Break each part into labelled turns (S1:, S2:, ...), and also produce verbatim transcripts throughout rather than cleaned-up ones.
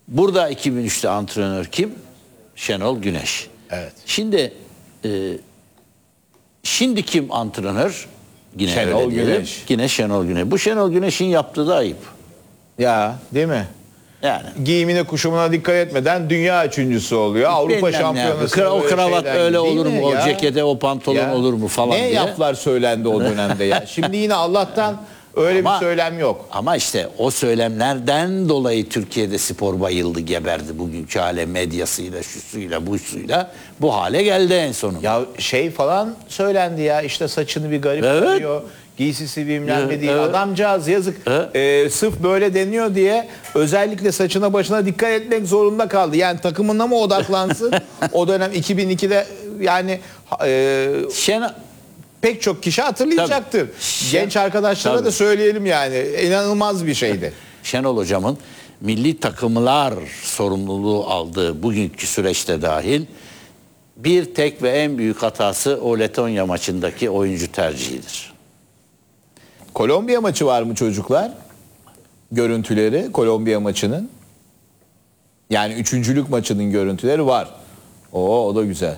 S1: Burada iki bin üçte antrenör kim? Şenol Güneş.
S2: Evet.
S1: Şimdi e, şimdi kim antrenör? Yine
S2: Şenol
S1: öyle diyelim.
S2: Güneş.
S1: Yine Şenol Güneş. Bu Şenol Güneş'in yaptığı da ayıp.
S2: Ya değil mi?
S1: Yani.
S2: Giyimine kuşamına dikkat etmeden dünya üçüncüsü oluyor. Avrupa
S1: Bilmem ne
S2: şampiyonası.
S1: yapıyor. O kravat öyle olur mu? O
S2: ya?
S1: cekete, o pantolon
S2: Ya.
S1: olur mu falan
S2: ne
S1: diye.
S2: laflar söylendi o dönemde ya. Şimdi yine Allah'tan öyle
S1: Ama-
S2: bir söylem yok.
S1: Ama işte o söylemlerden dolayı Türkiye'de spor bayıldı, geberdi. Bugünkü hale medyasıyla, şusuyla, busuyla bu hale geldi en sonunda.
S2: Ya şey falan söylendi ya, işte saçını bir garip
S1: Evet.
S2: tutuyor. Giysisi bilmem ne
S1: Evet,
S2: değil.
S1: evet.
S2: Adamcağız yazık.
S1: Evet.
S2: Ee, sırf böyle deniyor diye özellikle saçına başına dikkat etmek zorunda kaldı. Yani takımına mı odaklansın? O dönem iki bin ikide yani e,
S1: Şen
S2: pek çok kişi hatırlayacaktır.
S1: Tabii.
S2: Genç arkadaşlara
S1: Tabii.
S2: da söyleyelim yani. İnanılmaz bir şeydi.
S1: Şenol Hocam'ın milli takımlar sorumluluğu aldığı bugünkü süreçte dahil bir tek ve en büyük hatası o Letonya maçındaki oyuncu tercihidir.
S2: Kolombiya maçı var mı çocuklar? Görüntüleri Kolombiya maçının. Yani üçüncülük maçının görüntüleri var. Oo, o da güzel.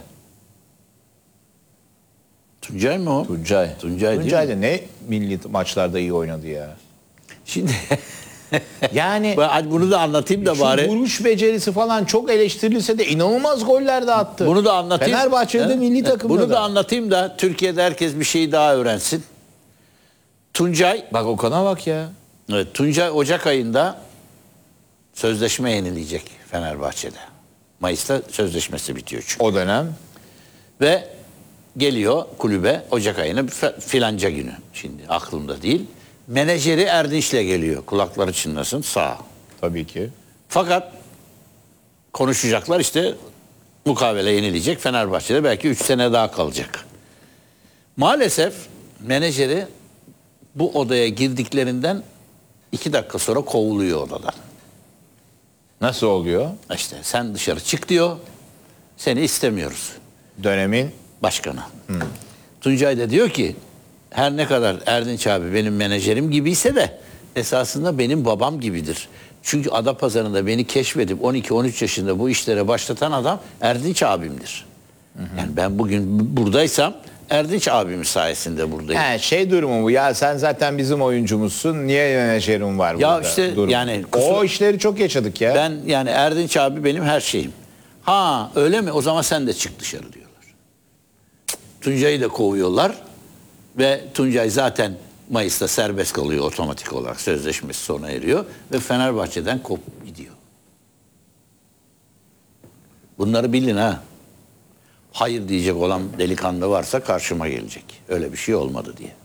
S1: Tuncay mı o?
S2: Tuncay.
S1: Tuncay değil
S2: Tuncay
S1: mi?
S2: da ne milli maçlarda iyi oynadı ya.
S1: Şimdi
S2: Yani
S1: hadi bunu da anlatayım da
S2: şu
S1: bari.
S2: vuruş becerisi falan çok eleştirilse de inanılmaz goller de attı.
S1: Bunu da anlatayım.
S2: Fenerbahçe'de
S1: He?
S2: milli
S1: He.
S2: takımda
S1: Bunu da
S2: da.
S1: anlatayım da Türkiye'de herkes bir şeyi daha öğrensin. Tuncay,
S2: Bak Okan'a bak ya.
S1: evet, Tuncay Ocak ayında sözleşme yenileyecek Fenerbahçe'de. Mayıs'ta sözleşmesi bitiyor çünkü.
S2: O dönem.
S1: Ve geliyor kulübe Ocak ayının f- filanca günü. Şimdi aklımda değil. Menajeri Erdinç'le geliyor. Kulakları çınlasın, sağ.
S2: Tabii ki.
S1: Fakat konuşacaklar, işte mukavele yenilecek. Fenerbahçe'de belki üç sene daha kalacak. Maalesef menajeri bu odaya girdiklerinden iki dakika sonra kovuluyor odadan.
S2: Nasıl oluyor?
S1: İşte sen dışarı çık diyor. Seni istemiyoruz.
S2: Dönemin
S1: Başkanı. Tuncay da diyor ki her ne kadar Erdinç abi benim menajerim gibiyse de esasında benim babam gibidir. Çünkü Adapazarı'nda beni keşfedip on iki on üç yaşında bu işlere başlatan adam Erdinç abimdir. Yani ben bugün buradaysam Erdinç abimin sayesinde buradayım.
S2: He, şey durumu bu ya, sen zaten bizim oyuncumuzsun, niye menajerin var
S1: Ya
S2: burada
S1: işte
S2: durumu.
S1: yani
S2: o
S1: kusura-
S2: işleri çok yaşadık ya.
S1: Ben yani Erdinç abi benim her şeyim. Ha öyle mi? O zaman sen de çık dışarı diyorlar. Tuncay'ı da kovuyorlar ve Tuncay zaten Mayıs'ta serbest kalıyor otomatik olarak, sözleşmesi sona eriyor ve Fenerbahçe'den kopup gidiyor. Bunları bilin ha. Hayır diyecek olan delikanlı varsa karşıma gelecek. Öyle bir şey olmadı diye.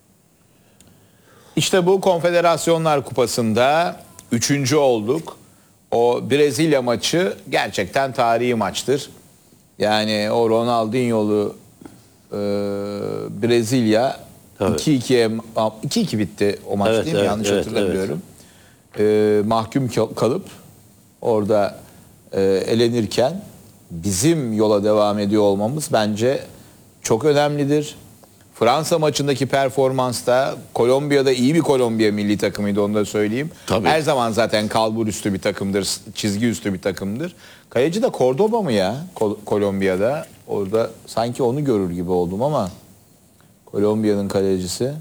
S2: İşte bu Konfederasyonlar Kupası'nda üçüncü olduk. O Brezilya maçı gerçekten tarihi maçtır. Yani o Ronaldinho'lu e, Brezilya
S1: Tabii.
S2: iki ikiye iki iki bitti o maç,
S1: Evet,
S2: değil mi?
S1: evet,
S2: Yanlış
S1: evet,
S2: hatırlamıyorum. E, mahkum kal- kalıp orada e, elenirken bizim yola devam ediyor olmamız bence çok önemlidir. Fransa maçındaki performansta, Kolombiya'da iyi bir Kolombiya milli takımıydı, onu da söyleyeyim.
S1: Tabii.
S2: Her zaman zaten kalbur üstü bir takımdır, çizgi üstü bir takımdır. Kaleci de Cordoba mı ya Kol- Kolombiya'da? Orada sanki onu görür gibi oldum ama Kolombiya'nın kalecisi.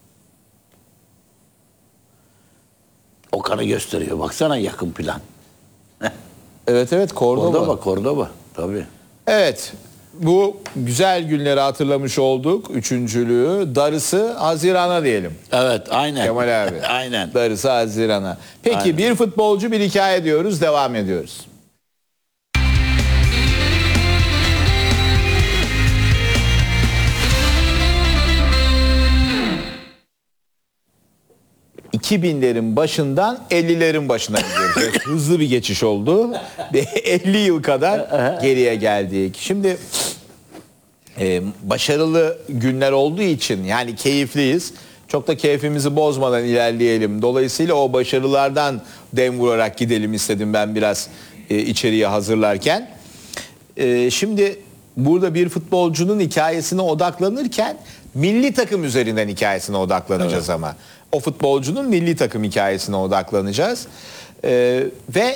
S1: Okan'ı gösteriyor. Baksana yakın plan.
S2: Evet evet Cordoba.
S1: Cordoba, Cordoba. Tabii.
S2: Evet, bu güzel günleri hatırlamış olduk. Üçüncülüğü. Darısı Haziran'a diyelim.
S1: Evet, aynen.
S2: Kemal abi.
S1: Aynen.
S2: Darısı Haziran'a. Peki
S1: Aynen.
S2: bir futbolcu bir hikaye diyoruz. Devam ediyoruz. iki binlerin başından ellilerin başına gidiyoruz. Evet, hızlı bir geçiş oldu. elli yıl kadar geriye geldik. Şimdi e, başarılı günler olduğu için yani keyifliyiz. Çok da keyfimizi bozmadan ilerleyelim. Dolayısıyla o başarılardan dem vurarak gidelim istedim ben biraz e, içeriye hazırlarken. E, şimdi burada bir futbolcunun hikayesine odaklanırken milli takım üzerinden hikayesine odaklanacağız ama. O futbolcunun milli takım hikayesine odaklanacağız. E, ve